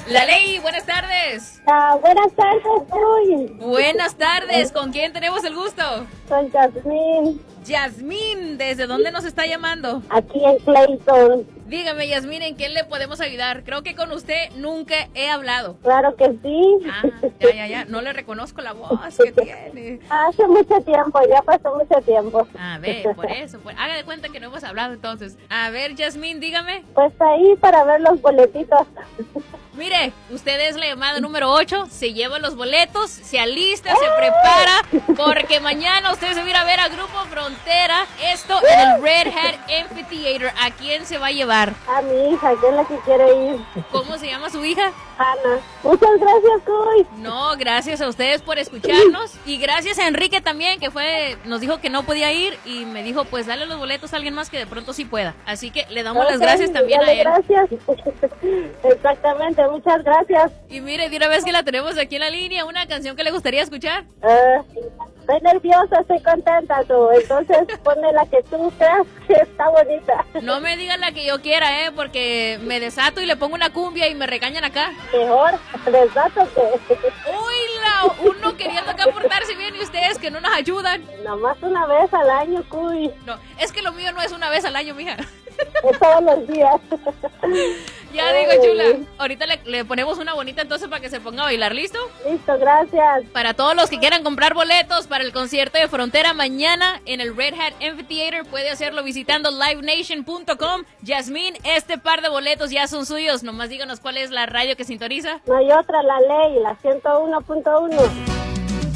La Ley, buenas tardes. Buenas tardes, Uy. Buenas tardes, ¿con quién tenemos el gusto? Con Yasmín. Yasmín, ¿desde dónde nos está llamando? Aquí en Clayton. Dígame, Yasmín, ¿en qué le podemos ayudar? Creo que con usted nunca he hablado. Claro que sí. Ya, no le reconozco la voz que tiene. Hace mucho tiempo, ya pasó mucho tiempo. A ver, por eso, haga de cuenta que no hemos hablado entonces. A ver, Yasmín, dígame. Pues ahí para ver los boletitos. Mire, usted es la llamada número 8, se lleva los boletos, se alista, se prepara, porque mañana usted se va a ir a ver a Grupo Frontera, esto en el Red Hat Amphitheater. ¿A quién se va a llevar? A mi hija, que es la que quiere ir. ¿Cómo se llama su hija? Ana. Muchas gracias, Cuy. No, gracias a ustedes por escucharnos, y gracias a Enrique también, que nos dijo que no podía ir, y me dijo, pues dale los boletos a alguien más que de pronto sí pueda. Así que le damos las gracias también a él. Gracias. Exactamente, muchas gracias. Y mire, de una vez que la tenemos aquí en la línea, una canción que le gustaría escuchar. Estoy nerviosa, estoy contenta, tú. Entonces ponme la que tú creas que está bonita. No me digan la que yo quiera, porque me desato y le pongo una cumbia y me regañan acá. Mejor, desato que... Uy, uno queriendo acá portarse bien y ustedes que no nos ayudan. Nomás una vez al año, Cuy. No, es que lo mío no es una vez al año, mija. Es todos los días. Ya digo, chula. Ahorita le ponemos una bonita entonces para que se ponga a bailar, ¿listo? Listo, gracias. Para todos los que quieran comprar boletos para el concierto de Frontera mañana en el Red Hat Amphitheater, puede hacerlo visitando livenation.com. Yasmín, este par de boletos ya son suyos. Nomás díganos cuál es la radio que sintoniza. No hay otra, La Ley, la 101.1.